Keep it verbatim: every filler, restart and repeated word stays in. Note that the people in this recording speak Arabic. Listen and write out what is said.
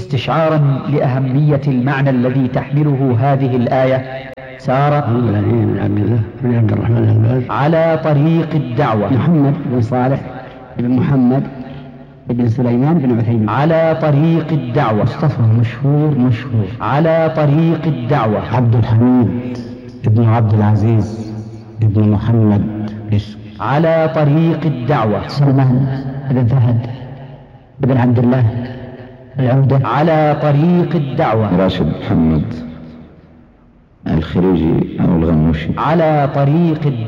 واستشعارا لأهمية المعنى الذي تحمله هذه الآية سار عبد الرحمن الباز على طريق الدعوة محمد بن صالح بن محمد بن سليمان بن عثيمين على طريق الدعوة مصطفى مشهور مشهور على طريق الدعوة عبد الحميد ابن عبد العزيز ابن محمد بسم على طريق الدعوة سلمان بن فهد بن عبد الله العودة على طريق الدعوة راشد محمد الخريجي أو الغنوشي على طريق الدعوة